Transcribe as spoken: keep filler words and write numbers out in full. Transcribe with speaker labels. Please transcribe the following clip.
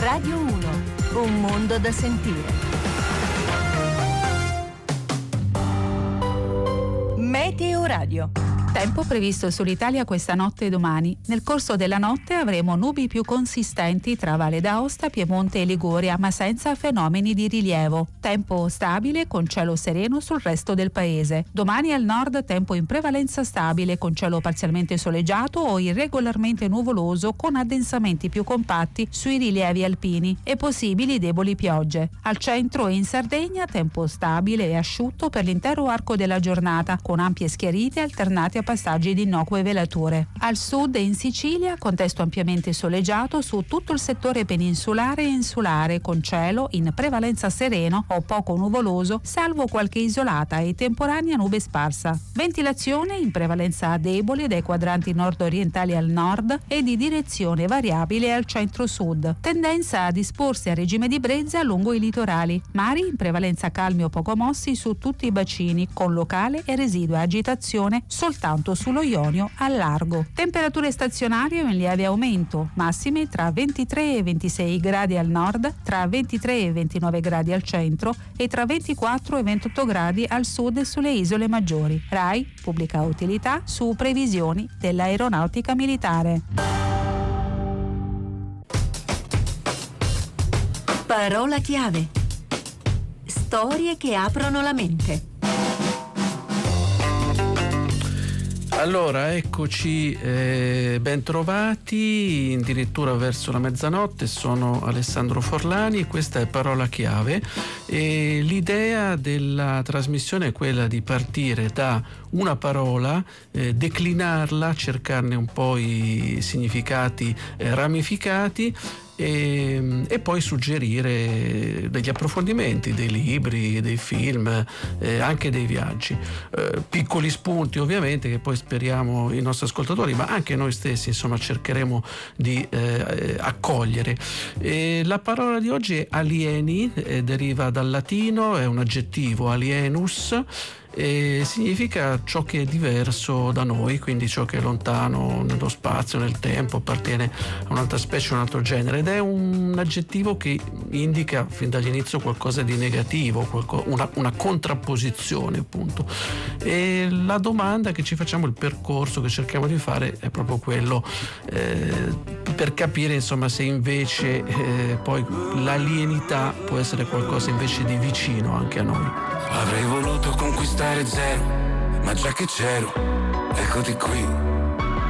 Speaker 1: Radio uno, un mondo da sentire. Meteo Radio.
Speaker 2: Tempo previsto sull'Italia questa notte e domani. Nel corso della notte avremo nubi più consistenti tra Valle d'Aosta, Piemonte e Liguria, ma senza fenomeni di rilievo. Tempo stabile con cielo sereno sul resto del paese. Domani al nord tempo in prevalenza stabile con cielo parzialmente soleggiato o irregolarmente nuvoloso con addensamenti più compatti sui rilievi alpini e possibili deboli piogge. Al centro e in Sardegna tempo stabile e asciutto per l'intero arco della giornata con ampie schiarite alternate a passaggi di innocue velature. Al sud e in Sicilia contesto ampiamente soleggiato su tutto il settore peninsulare e insulare con cielo in prevalenza sereno o poco nuvoloso salvo qualche isolata e temporanea nube sparsa. Ventilazione in prevalenza debole dai quadranti nord-orientali al nord e di direzione variabile al centro-sud. Tendenza a disporsi a regime di brezza lungo i litorali. Mari in prevalenza calmi o poco mossi su tutti i bacini con locale e residua agitazione soltanto sullo Ionio al largo. Temperature stazionarie in lieve aumento, massime tra ventitré e ventisei gradi al nord, tra ventitré e ventinove gradi al centro e tra ventiquattro e ventotto gradi al sud e sulle isole maggiori. RAI, pubblica utilità su previsioni dell'aeronautica militare.
Speaker 1: Parola chiave. Storie che aprono la mente.
Speaker 3: Allora, eccoci, eh, ben trovati, addirittura verso la mezzanotte. Sono Alessandro Forlani e questa è Parola Chiave. E l'idea della trasmissione è quella di partire da una parola, eh, declinarla, cercarne un po' i significati eh, ramificati e, e poi suggerire degli approfondimenti, dei libri, dei film, eh, anche dei viaggi. Eh, piccoli spunti ovviamente che poi speriamo i nostri ascoltatori, ma anche noi stessi insomma cercheremo di eh, accogliere. E la parola di oggi è alieni, eh, deriva dal latino, è un aggettivo, alienus, e significa ciò che è diverso da noi, quindi ciò che è lontano nello spazio, nel tempo, appartiene a un'altra specie, un altro genere, ed è un aggettivo che indica fin dall'inizio qualcosa di negativo, qualcosa, una, una contrapposizione appunto. E la domanda che ci facciamo, il percorso che cerchiamo di fare è proprio quello, eh, per capire insomma se invece eh, poi l'alienità può essere qualcosa invece di vicino anche a noi.
Speaker 4: Avrei voluto conquistare zero, ma già che c'ero, eccoti qui.